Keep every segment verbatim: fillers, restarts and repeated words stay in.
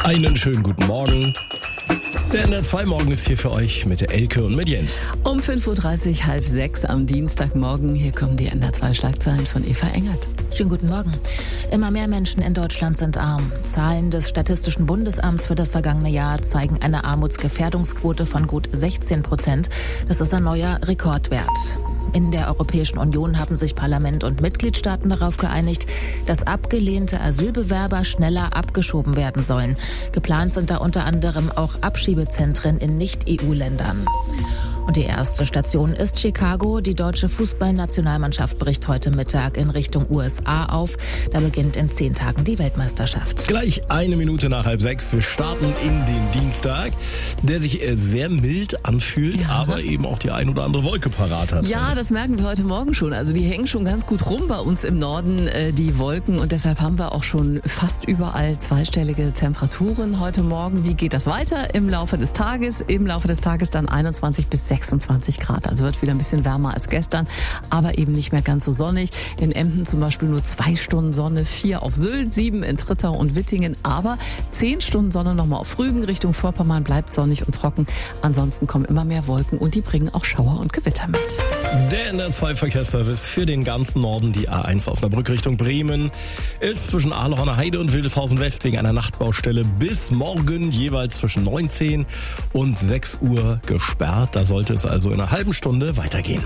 Einen schönen guten Morgen. Der N D R zwei Morgen ist hier für euch mit der Elke und mit Jens. Um fünf Uhr dreißig, halb sechs am Dienstagmorgen. Hier kommen die N D R zwei Schlagzeilen von Eva Engert. Schönen guten Morgen. Immer mehr Menschen in Deutschland sind arm. Zahlen des Statistischen Bundesamts für das vergangene Jahr zeigen eine Armutsgefährdungsquote von gut sechzehn Prozent. Das ist ein neuer Rekordwert. In der Europäischen Union haben sich Parlament und Mitgliedstaaten darauf geeinigt, dass abgelehnte Asylbewerber schneller abgeschoben werden sollen. Geplant sind da unter anderem auch Abschiebezentren in Nicht-E U-Ländern. Und die erste Station ist Chicago. Die deutsche Fußballnationalmannschaft bricht heute Mittag in Richtung U S A auf. Da beginnt in zehn Tagen die Weltmeisterschaft. Gleich eine Minute nach halb sechs. Wir starten in den Dienstag, der sich sehr mild anfühlt, ja, aber eben auch die ein oder andere Wolke parat hat. Ja, das merken wir heute Morgen schon. Also die hängen schon ganz gut rum bei uns im Norden, äh, die Wolken. Und deshalb haben wir auch schon fast überall zweistellige Temperaturen heute Morgen. Wie geht das weiter im Laufe des Tages? Im Laufe des Tages dann einundzwanzig bis sechsundzwanzig Grad. Also wird wieder ein bisschen wärmer als gestern, aber eben nicht mehr ganz so sonnig. In Emden zum Beispiel nur zwei Stunden Sonne, vier auf Sylt, sieben in Trittau und Wittingen, aber zehn Stunden Sonne nochmal auf Rügen. Richtung Vorpommern bleibt sonnig und trocken. Ansonsten kommen immer mehr Wolken und die bringen auch Schauer und Gewitter mit. Der N D R zwei Verkehrsservice für den ganzen Norden, die A eins Osnabrück Richtung Bremen, ist zwischen Ahlhorner Heide und Wildeshausen West wegen einer Nachtbaustelle bis morgen jeweils zwischen neunzehn und sechs Uhr gesperrt. Da sollte es also in einer halben Stunde weitergehen.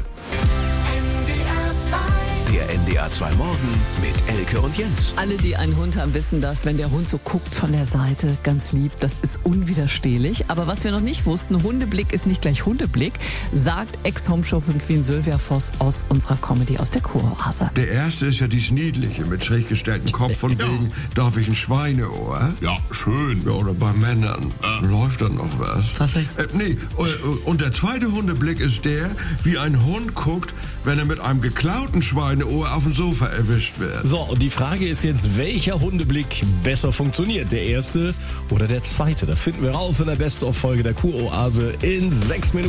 Der N D R zwei Morgen mit Elke und Jens. Alle, die einen Hund haben, wissen das, wenn der Hund so guckt von der Seite, ganz lieb, das ist unwiderstehlich. Aber was wir noch nicht wussten, Hundeblick ist nicht gleich Hundeblick, sagt Ex-Homeshopping-Queen Sylvia Voss aus unserer Comedy aus der Kuroase. Der erste ist ja dies Niedliche mit schräg gestelltem Kopf von Ja. wegen, darf ich ein Schweineohr? Ja, schön. Ja, oder bei Männern. Äh. Läuft da noch was? Was ist? Äh, nee, äh, und der zweite Hundeblick ist der, wie ein Hund guckt, wenn er mit einem geklauten Schweineohr auf dem Sofa erwischt wird. So, und die Frage ist jetzt, welcher Hundeblick besser funktioniert? Der erste oder der zweite? Das finden wir raus in der Best-of-Folge der Kuroase in sechs Minuten.